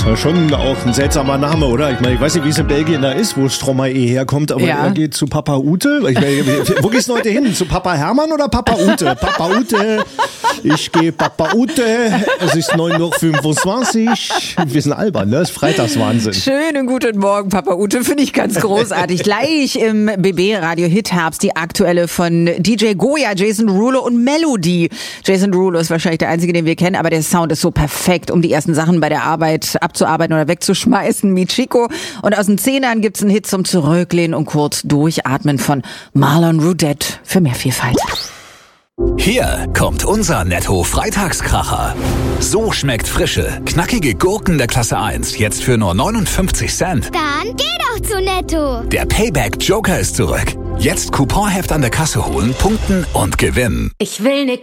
Schon auch ein seltsamer Name, oder? Ich meine, ich weiß nicht, wie es in Belgien da ist, wo Stromae herkommt, aber er geht zu Papa Ute. Ich meine, wo gehst du heute hin? Zu Papa Hermann oder Papa Ute? Papa Ute, ich gehe Papa Ute, es ist 9:25 Uhr. Wir sind albern, ne? Das ist Freitagswahnsinn. Schönen guten Morgen, Papa Ute, finde ich ganz großartig. Gleich im BB Radio Hit Herbst die aktuelle von DJ Goya, Jason Derulo und Melody. Jason Derulo ist wahrscheinlich der einzige, den wir kennen, aber der Sound ist so perfekt, um die ersten Sachen bei der Arbeit abzuarbeiten oder wegzuschmeißen. Michiko. Und aus den Zehnern gibt's einen Hit zum Zurücklehnen und kurz durchatmen von Marlon Roudette für mehr Vielfalt. Hier kommt unser Netto-Freitagskracher. So schmeckt frische, knackige Gurken der Klasse 1 jetzt für nur 59 Cent. Dann geh doch zu Netto. Der Payback Joker ist zurück. Jetzt Couponheft an der Kasse holen, punkten und gewinnen. Ich will ne